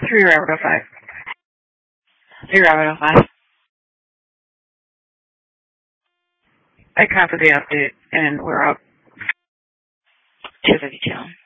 3 Rabbit 05. 3 Rabbit 05. I copy the update, and we're up. 252.